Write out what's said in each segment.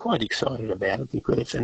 quite excited about it because it's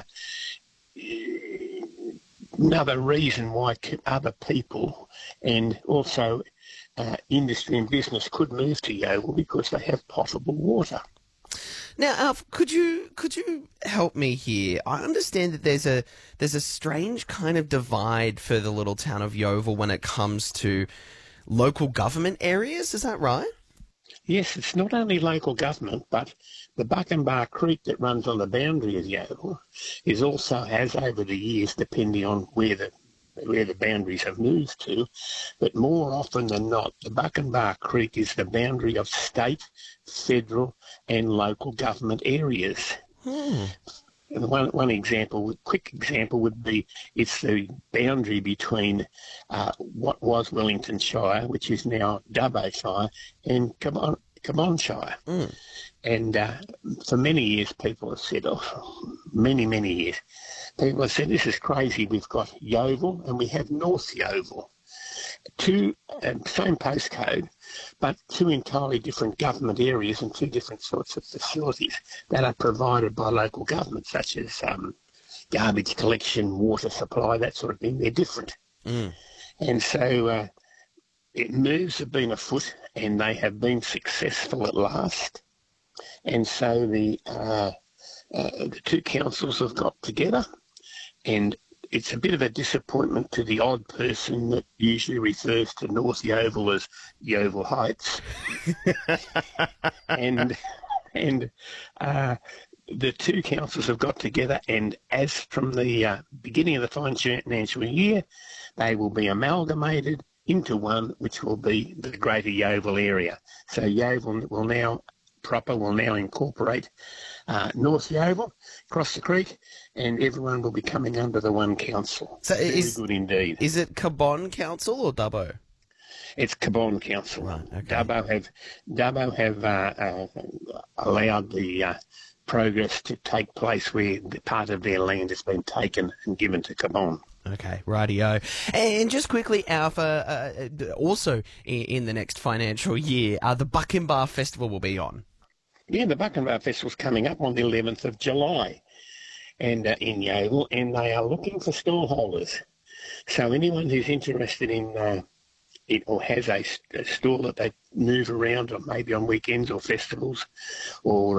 another reason why other people and also industry and business could move to Yeovil because they have potable water. Now, Alf, could you help me here? I understand that there's a strange kind of divide for the little town of Yeovil when it comes to local government areas. Is that right? Yes, it's not only local government, but the Buckenbar Creek that runs on the boundary of Yeovil has over the years, depending on where the boundaries have moved to, but more often than not, the Buckenbar Creek is the boundary of state, federal and local government areas. And one example, quick example would be it's the boundary between what was Wellington Shire, which is now Dubbo Shire, and Cabon Shire. And for many years people have said, many years, people have said, this is crazy, we've got Yeovil and we have North Yeovil. Two, same postcode, but two entirely different government areas and two different sorts of facilities that are provided by local government, such as garbage collection, water supply, that sort of thing. They're different. And so moves have been afoot and they have been successful at last. And so the two councils have got together, and it's a bit of a disappointment to the odd person that usually refers to North Yeovil as Yeovil Heights. and the two councils have got together, and as from the beginning of the financial year, they will be amalgamated into one, which will be the Greater Yeovil area. So Yeovil will now incorporate North Yeovil, across the creek, and everyone will be coming under the one council. So Very good indeed. Is it Cabon Council or Dubbo? It's Cabon Council. Right, okay. Dubbo have allowed the progress to take place where the part of their land has been taken and given to Cabon. Okay, rightio. And just quickly, Alpha, also in the next financial year, the Buckenbar Festival will be on. Yeah, the Buckenbar Festival's coming up on the 11th of July and in Yeovil, and they are looking for stallholders. So anyone who's interested in it or has a stall that they move around, or maybe on weekends or festivals, or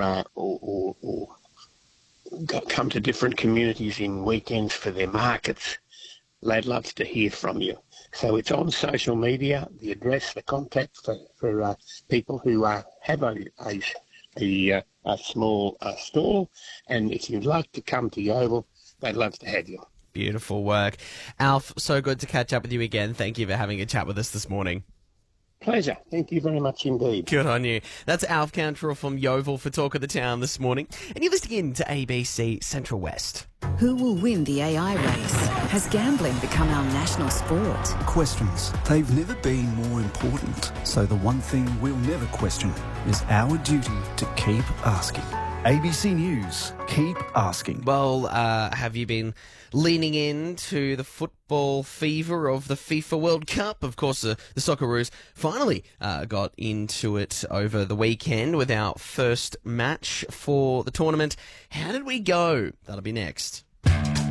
come to different communities in weekends for their markets, they'd love to hear from you. So it's on social media, the address, the contact for people who have a small stall, and if you'd like to come to Yeovil, they'd love to have you. Beautiful work. Alf, so good to catch up with you again. Thank you for having a chat with us this morning. Pleasure. Thank you very much indeed. Good on you. That's Alf Cantrell from Yeovil for Talk of the Town this morning. And you're listening in to ABC Central West. Who will win the AI race? Has gambling become our national sport? Questions. They've never been more important. So the one thing we'll never question is our duty to keep asking. ABC News, keep asking. Well, have you been leaning into the football fever of the FIFA World Cup? Of course, the Socceroos finally got into it over the weekend with our first match for the tournament. How did we go? That'll be next.